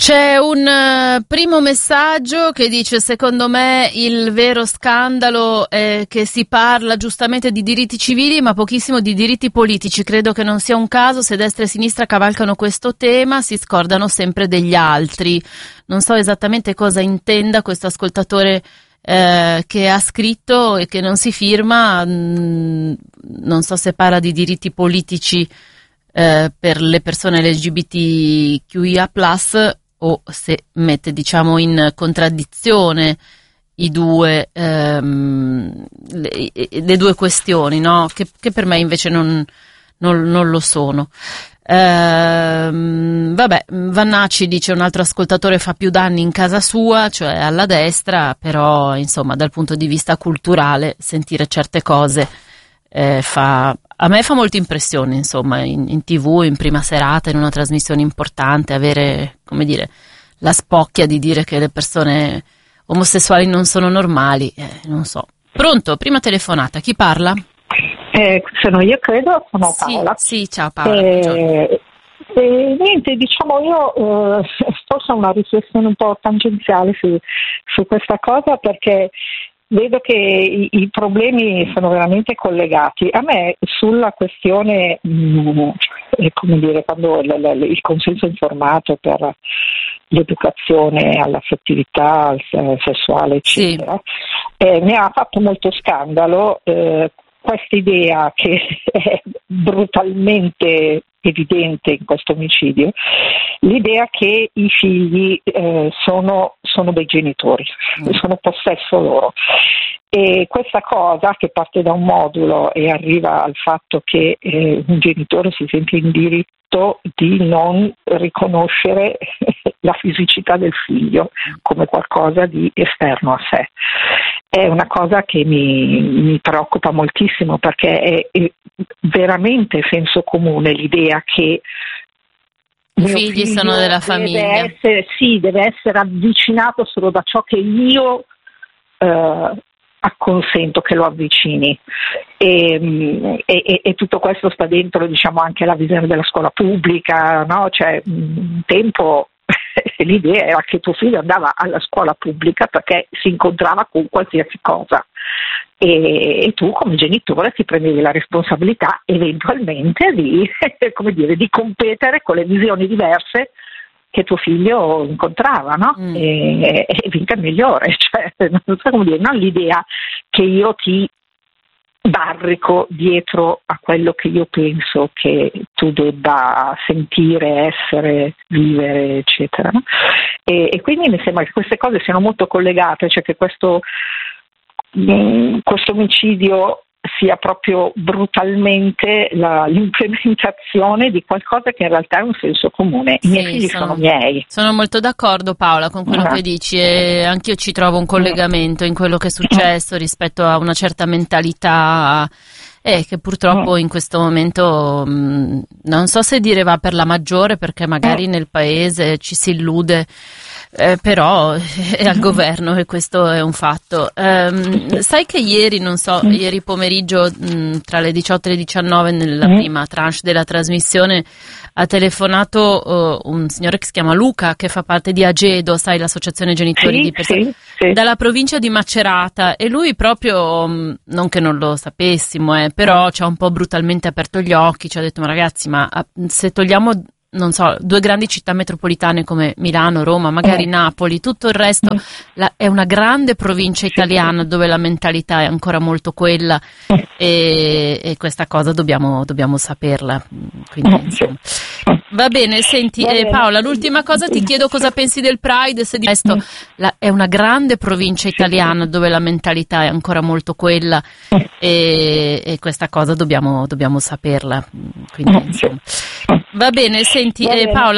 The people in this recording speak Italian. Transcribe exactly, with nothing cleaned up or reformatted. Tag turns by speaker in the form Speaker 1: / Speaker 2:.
Speaker 1: C'è un uh, primo messaggio che dice: secondo me il vero scandalo è che si parla giustamente di diritti civili ma pochissimo di diritti politici. Credo che non sia un caso se destra e sinistra cavalcano questo tema, si scordano sempre degli altri. Non so esattamente cosa intenda questo ascoltatore eh, che ha scritto e che non si firma. Mm, non so se parla di diritti politici eh, per le persone L G B T Q I A plus, o se mette, diciamo, in contraddizione i due, ehm, le, le due questioni, no? Che, che per me invece non, non, non lo sono. Ehm, vabbè, Vannacci dice: un altro ascoltatore fa più danni in casa sua, cioè alla destra, però insomma dal punto di vista culturale sentire certe cose eh, fa... A me fa molta impressione, insomma, in, in tivù, in prima serata, in una trasmissione importante, avere, come dire, la spocchia di dire che le persone omosessuali non sono normali, eh, non so. Pronto? Prima telefonata, chi parla?
Speaker 2: Eh, sono io, credo, sono
Speaker 1: sì,
Speaker 2: Paola.
Speaker 1: Sì, ciao Paola.
Speaker 2: Eh, eh, niente, diciamo io eh, forse ho una riflessione un po' tangenziale su, su questa cosa, perché vedo che i, i problemi sono veramente collegati. A me sulla questione, mh, come dire, quando l, l, il consenso informato per l'educazione all'affettività al sessuale, eccetera, sì. eh, mi ha fatto molto scandalo eh, questa idea che è brutalmente evidente in questo omicidio, l'idea che i figli eh, sono, sono dei genitori, mm. sono possesso loro. E questa cosa, che parte da un modulo e arriva al fatto che eh, un genitore si sente in diritto di non riconoscere la fisicità del figlio come qualcosa di esterno a sé, è una cosa che mi, mi preoccupa moltissimo, perché è, è veramente senso comune l'idea che
Speaker 1: i figli sono della
Speaker 2: deve
Speaker 1: famiglia.
Speaker 2: Essere, sì, deve essere avvicinato solo da ciò che io eh, acconsento che lo avvicini, e, e, e tutto questo sta dentro, diciamo, anche la visione della scuola pubblica, no? Cioè, un tempo l'idea era che tuo figlio andava alla scuola pubblica perché si incontrava con qualsiasi cosa, e, e tu come genitore ti prendevi la responsabilità eventualmente di, come dire, di competere con le visioni diverse che tuo figlio incontrava, no? Mm. E, e vinca il migliore, cioè, non so come dire, non l'idea che io ti barrico dietro a quello che io penso che tu debba sentire, essere, vivere, eccetera, no? E, e quindi mi sembra che queste cose siano molto collegate, cioè che questo, mh, questo omicidio sia proprio brutalmente la, l'implementazione di qualcosa che in realtà è un senso comune. I miei sì, figli sono, sono miei.
Speaker 1: Sono molto d'accordo, Paola, con quello ah. che dici, e anch'io ci trovo un collegamento in quello che è successo rispetto a una certa mentalità eh, che purtroppo in questo momento mh, non so se dire va per la maggiore, perché magari nel paese ci si illude, Eh, però è al governo e questo è un fatto. Um, sai che ieri, non so, ieri pomeriggio mh, tra le diciotto e le diciannove, nella prima tranche della trasmissione, ha telefonato uh, un signore che si chiama Luca, che fa parte di Agedo, sai, l'associazione genitori
Speaker 2: sì,
Speaker 1: di persone,
Speaker 2: sì, sì.
Speaker 1: dalla provincia di Macerata, e lui proprio, mh, non che non lo sapessimo, eh, però ci ha un po' brutalmente aperto gli occhi, ci ha detto: ma ragazzi, ma se togliamo, non so, due grandi città metropolitane come Milano, Roma, magari Napoli, tutto il resto la, è una grande provincia italiana dove la mentalità è ancora molto quella, e, e questa cosa dobbiamo, dobbiamo saperla. Quindi, insomma. Va bene, senti eh, Paola, l'ultima cosa, ti chiedo cosa pensi del Pride, se di questo la, è una grande provincia italiana dove la mentalità è ancora molto quella, e, e questa cosa dobbiamo, dobbiamo saperla. Quindi, insomma. Va bene, senti eh, Paola.